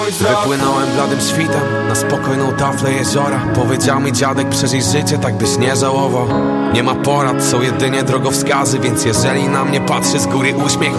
Wypłynąłem bladym świtem na spokojną taflę jeziora. Powiedział mi dziadek, przeżyj życie, tak byś nie żałował. Nie ma porad, są jedynie drogowskazy, więc jeżeli na mnie patrzy z góry uśmiech,